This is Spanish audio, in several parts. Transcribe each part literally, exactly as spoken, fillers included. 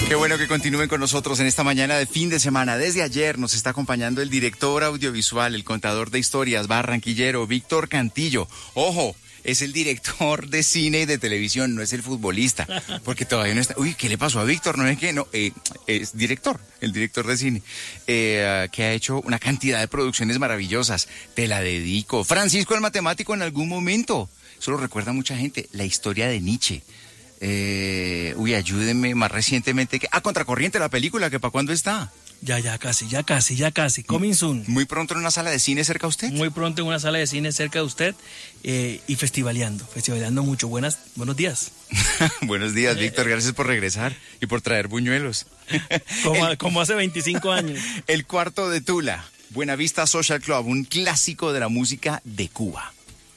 Qué bueno que continúen con nosotros en esta mañana de fin de semana. Desde ayer nos está acompañando el director audiovisual, el contador de historias barranquillero, Víctor Cantillo. Ojo, es el director de cine y de televisión, no es el futbolista, porque todavía no está... Uy, ¿qué le pasó a Víctor? No es que no, eh, es director, el director de cine, eh, que ha hecho una cantidad de producciones maravillosas. Te la dedico. Francisco el Matemático en algún momento. Eso lo recuerda mucha gente. La historia de Nietzsche. Eh, uy, ayúdenme, más recientemente que... Ah, Contracorriente, la película, que para cuándo está. Ya, ya casi, ya casi, ya casi, coming soon. Muy pronto en una sala de cine cerca de usted. Muy pronto en una sala de cine cerca de usted eh, y festivaleando, festivaleando mucho. Buenas, buenos días. Buenos días, Víctor, gracias por regresar y por traer buñuelos. Como, el, como hace veinticinco años. El Cuarto de Tula, Buenavista Social Club, un clásico de la música de Cuba.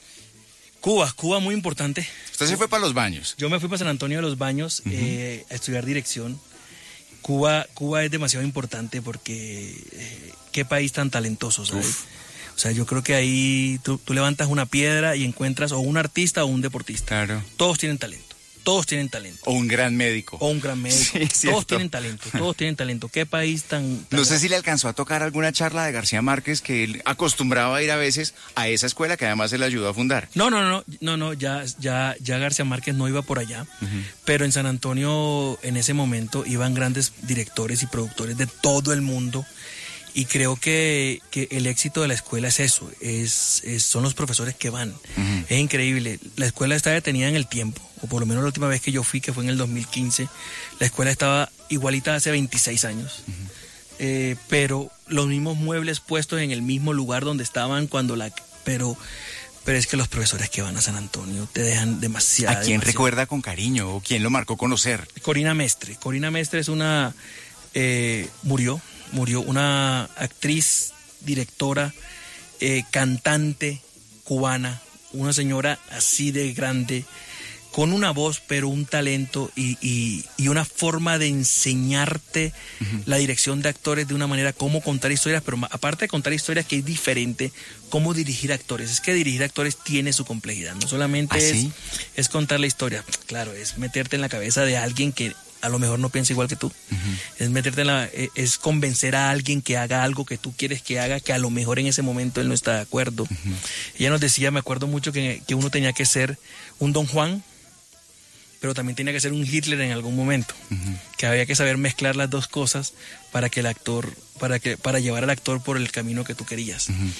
Cuba, Cuba muy importante. Usted se fue para los Baños. Yo me fui para San Antonio de los Baños uh-huh. eh, a estudiar dirección. Cuba, Cuba es demasiado importante porque eh, qué país tan talentoso, ¿sabes? Uf. O sea, yo creo que ahí tú, tú levantas una piedra y encuentras o un artista o un deportista. Claro. Todos tienen talento. Todos tienen talento. O un gran médico. O un gran médico. Sí, todos tienen talento, todos tienen talento. ¿Qué país tan, tan... No sé si le alcanzó a tocar alguna charla de García Márquez, que él acostumbraba a ir a veces a esa escuela que además él ayudó a fundar. No, no, no, no, no, ya, ya, ya García Márquez no iba por allá, uh-huh. pero en San Antonio en ese momento iban grandes directores y productores de todo el mundo. Y creo que, que el éxito de la escuela es eso, es, es son los profesores que van. Uh-huh. Es increíble. La escuela está detenida en el tiempo, o por lo menos la última vez que yo fui, que fue en el dos mil quince, la escuela estaba igualita hace veintiséis años. Uh-huh. Eh, pero los mismos muebles puestos en el mismo lugar donde estaban cuando la... Pero, pero es que los profesores que van a San Antonio te dejan demasiado. ¿A quién demasiado. recuerda con cariño o quién lo marcó conocer? Corina Mestre. Corina Mestre es una... Eh, murió. Murió una actriz, directora, eh, cantante cubana, una señora así de grande, con una voz, pero un talento y, y, y una forma de enseñarte uh-huh. la dirección de actores de una manera, cómo contar historias, pero aparte de contar historias que es diferente, cómo dirigir actores. Es que dirigir actores tiene su complejidad, no solamente ¿Ah, es, sí? es contar la historia, claro, es meterte en la cabeza de alguien que a lo mejor no piensa igual que tú. Uh-huh. Es meterte en la, es convencer a alguien que haga algo que tú quieres que haga, que a lo mejor en ese momento él no está de acuerdo. Uh-huh. Ella nos decía, me acuerdo mucho que, que uno tenía que ser un Don Juan, pero también tenía que ser un Hitler en algún momento. Uh-huh. Que había que saber mezclar las dos cosas para que el actor, para que, para llevar al actor por el camino que tú querías. Uh-huh.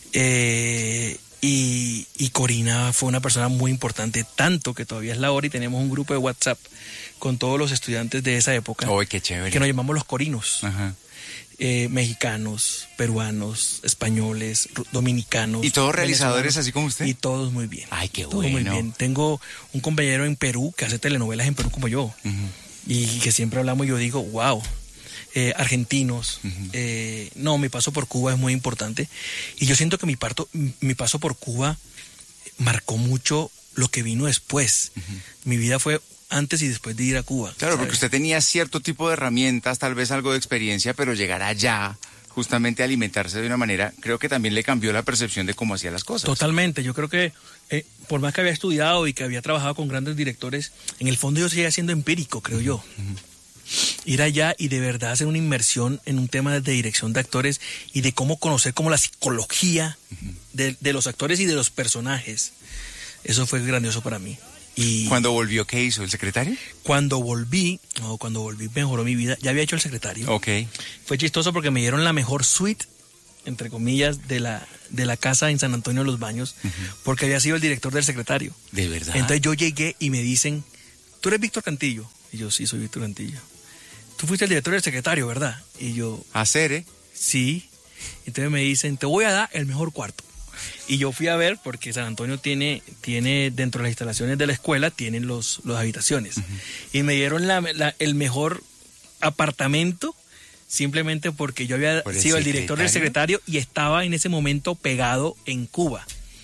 Eh, y, y Corina fue una persona muy importante, tanto que todavía es la hora y tenemos un grupo de WhatsApp con todos los estudiantes de esa época. ¡Oh, qué chévere! Que nos llamamos los corinos. Ajá. Eh, mexicanos, peruanos, españoles, dominicanos. ¿Y todos realizadores así como usted? Y todos muy bien. ¡Ay, qué todos bueno! Muy bien. Tengo un compañero en Perú que hace telenovelas en Perú como yo. Uh-huh. Y que siempre hablamos y yo digo, wow. Eh, argentinos. Uh-huh. Eh, no, mi paso por Cuba es muy importante. Y yo siento que mi, parto, mi paso por Cuba marcó mucho lo que vino después. Uh-huh. Mi vida fue antes y después de ir a Cuba. Claro, ¿sabes? Porque usted tenía cierto tipo de herramientas, tal vez algo de experiencia, pero llegar allá, justamente a alimentarse de una manera, creo que también le cambió la percepción de cómo hacía las cosas. Totalmente, yo creo que eh, por más que había estudiado y que había trabajado con grandes directores, en el fondo yo seguía siendo empírico, creo uh-huh. yo. Uh-huh. Ir allá y de verdad hacer una inmersión en un tema de dirección de actores y de cómo conocer como la psicología uh-huh. de, de los actores y de los personajes. Eso fue grandioso para mí. Y ¿cuándo volvió, qué hizo? ¿El secretario? Cuando volví, no, cuando volví mejoró mi vida. Ya había hecho el secretario. Ok. Fue chistoso porque me dieron la mejor suite, entre comillas, de la, de la casa en San Antonio de los Baños, uh-huh. porque había sido el director del secretario. ¿De verdad? Entonces yo llegué y me dicen, ¿tú eres Víctor Cantillo? Y yo, sí, soy Víctor Cantillo. Tú fuiste el director del secretario, ¿verdad? Y yo... ¿Hacer, eh? Sí. Entonces me dicen, te voy a dar el mejor cuarto. Y yo fui a ver, porque San Antonio tiene, tiene dentro de las instalaciones de la escuela, tienen los, los habitaciones. Uh-huh. Y me dieron la, la, el mejor apartamento, simplemente porque yo había sido el director del secretario y estaba en ese momento pegado en Cuba.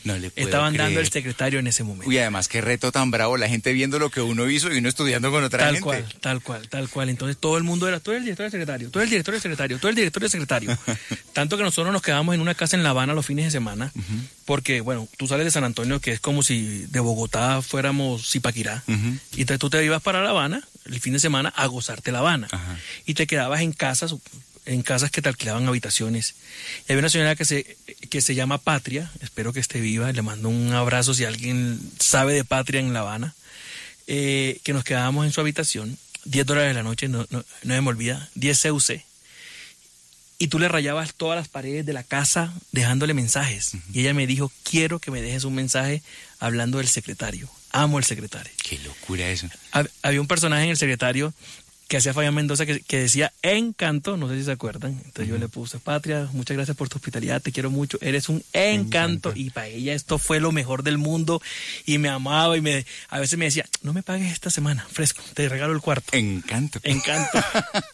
No le puedo estaban creer. dando el secretario en ese momento. Uy, además, qué reto tan bravo, la gente viendo lo que uno hizo y uno estudiando con otra Tal gente. cual, tal cual, tal cual. Entonces todo el mundo era, tú eres el director del secretario, tú eres el director del secretario, tú eres el director del secretario. Tanto que nosotros nos quedamos en una casa en La Habana los fines de semana, uh-huh. porque, bueno, tú sales de San Antonio, que es como si de Bogotá fuéramos Zipaquirá, uh-huh. y entonces tú te ibas para La Habana el fin de semana a gozarte La Habana, uh-huh. y te quedabas en casas, en casas que te alquilaban habitaciones. Y había una señora que se, que se llama Patria, espero que esté viva, le mando un abrazo si alguien sabe de Patria en La Habana, eh, que nos quedábamos en su habitación, diez dólares de la noche, no, no, no me olvida, diez C U C, y tú le rayabas todas las paredes de la casa dejándole mensajes. Uh-huh. Y ella me dijo, quiero que me dejes un mensaje hablando del secretario, amo el secretario. Qué locura eso. Hab, había un personaje en el secretario que hacía Fabián Mendoza que, que decía Encanto, no sé si se acuerdan, entonces uh-huh. yo le puse, Patria, muchas gracias por tu hospitalidad, te quiero mucho, eres un encanto, encanto. Y para ella esto fue lo mejor del mundo, y me amaba, y me a veces me decía, no me pagues esta semana, fresco, te regalo el cuarto. Encanto. Encanto.